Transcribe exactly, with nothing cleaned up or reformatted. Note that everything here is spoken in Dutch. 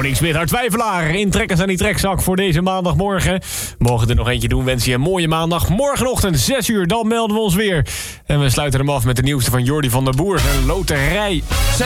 Koning Smit, haar twijfelaar. Intrekkers aan die trekzak voor deze maandagmorgen. Mogen er nog eentje doen, wens je een mooie maandag. Morgenochtend, zes uur, dan melden we ons weer. En we sluiten hem af met de nieuwste van Jordi van der Boer. Een loterij.